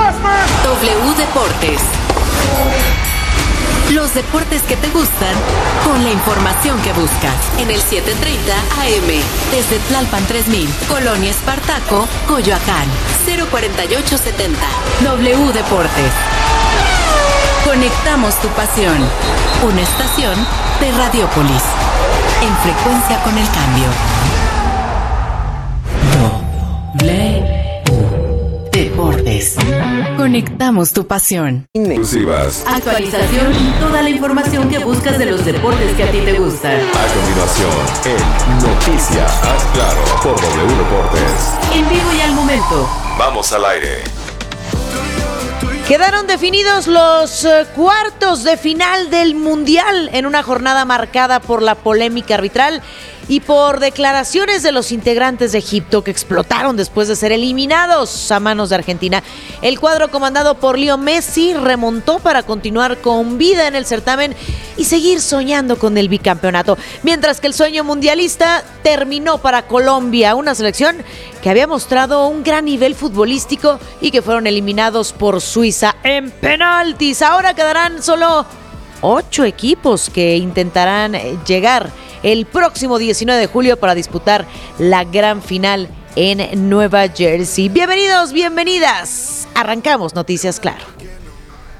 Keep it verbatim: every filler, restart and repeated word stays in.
W Deportes. Los deportes que te gustan con la información que buscas en el siete treinta A M desde Tlalpan tres mil, Colonia Espartaco, Coyoacán, cero cuarenta y ocho setenta. W Deportes. Conectamos tu pasión. Una estación de Radiopolis. En frecuencia con el cambio. W Deportes. Conectamos tu pasión. Exclusivas. Actualización y toda la información que buscas de los deportes que a ti te gustan. A continuación, en Noticias Haz Claro por W Deportes. En vivo y al momento. Vamos al aire. Quedaron definidos los uh, cuartos de final del Mundial en una jornada marcada por la polémica arbitral y por declaraciones de los integrantes de Egipto que explotaron después de ser eliminados a manos de Argentina. El cuadro comandado por Leo Messi remontó para continuar con vida en el certamen y seguir soñando con el bicampeonato, mientras que el sueño mundialista terminó para Colombia, una selección que había mostrado un gran nivel futbolístico y que fueron eliminados por Suiza en penaltis. Ahora quedarán solo ocho equipos que intentarán llegar el próximo diecinueve de julio para disputar la gran final en Nueva Jersey. Bienvenidos, bienvenidas. Arrancamos Noticias Claro.